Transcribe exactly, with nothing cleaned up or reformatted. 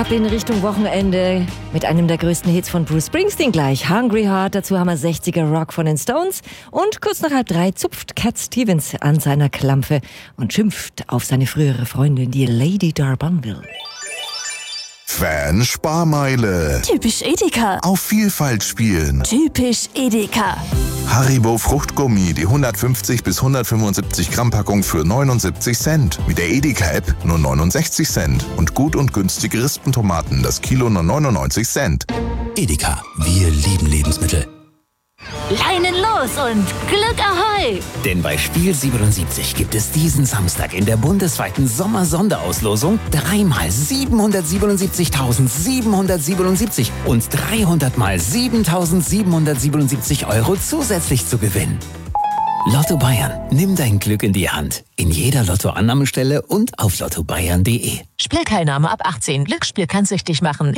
Ab in Richtung Wochenende mit einem der größten Hits von Bruce Springsteen gleich. Hungry Heart, dazu haben wir sechziger Rock von den Stones. Und kurz nach halb drei zupft Cat Stevens an seiner Klampfe und schimpft auf seine frühere Freundin, die Lady D'Arbonville. Fan-Sparmeile. Typisch Edeka. Auf Vielfalt spielen. Typisch Edeka. Haribo Fruchtgummi, die hundertfünfzig bis hundertfünfundsiebzig Gramm Packung für neunundsiebzig Cent. Mit der Edeka-App nur neunundsechzig Cent. Und gut und günstige Rispentomaten, das Kilo nur neunundneunzig Cent. Edeka, wir lieben Lebensmittel. Leinen los und Glück Ahoi! Denn bei Spiel siebenundsiebzig gibt es diesen Samstag in der bundesweiten Sommer-Sonderauslosung dreimal siebenhundertsiebenundsiebzigtausendsiebenhundertsiebenundsiebzig und dreihundert mal siebentausendsiebenhundertsiebenundsiebzig Euro zusätzlich zu gewinnen. Lotto Bayern, nimm dein Glück in die Hand. In jeder Lottoannahmestelle und auf lotto bayern punkt de. Spielteilnahme ab achtzehn. Glücksspiel kann süchtig machen.